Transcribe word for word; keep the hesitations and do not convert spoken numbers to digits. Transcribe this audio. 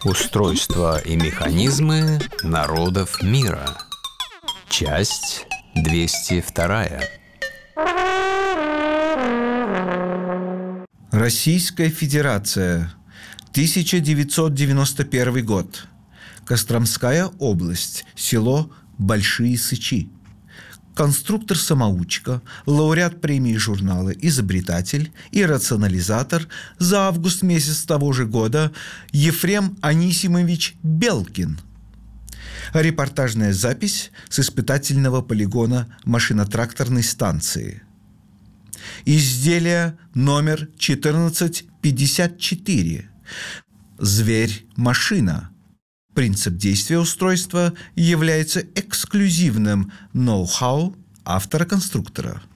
Устройства и механизмы народов мира. Часть двести вторая. Российская Федерация. тысяча девятьсот девяносто первый год. Костромская область. Село Большие Сычи. Конструктор-самоучка, лауреат премии журнала «Изобретатель» и «Рационализатор» за август месяц того же года Ефрем Анисимович Белкин. Репортажная запись с испытательного полигона машино-тракторной станции. Изделие номер четырнадцать пятьдесят четыре. Зверь-машина. Принцип действия устройства является эксклюзивным ноу-хау автора-конструктора.